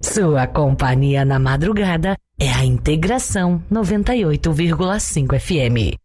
Sua companhia na madrugada é a Integração 98,5 FM.